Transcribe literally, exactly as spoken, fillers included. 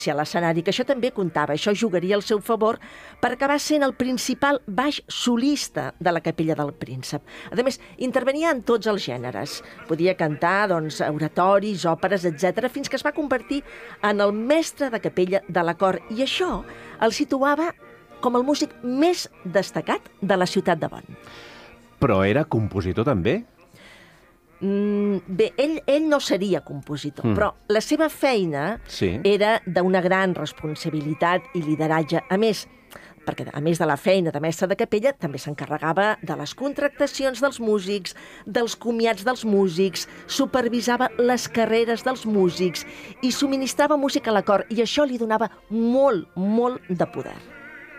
a l'escenari, que això també comptava, això jugaria al seu favor per acabar sent el principal baix solista de la Capella del Príncep. A més, intervenia en tots els gèneres. Podia cantar, doncs, oratoris, òperes, etcètera, fins que es va convertir en el mestre de capella de la cort, i això el situava com el músic més destacat de la ciutat de Bonn. Però era compositor també? Mm, bé, ell, ell no seria compositor, mm. però la seva feina sí. era d'una gran responsabilitat i lideratge. A més, perquè a més de la feina de mestre de capella, també s'encarregava de les contractacions dels músics, dels comiats dels músics, supervisava les carreres dels músics i subministrava música a la cort, i això li donava molt, molt de poder.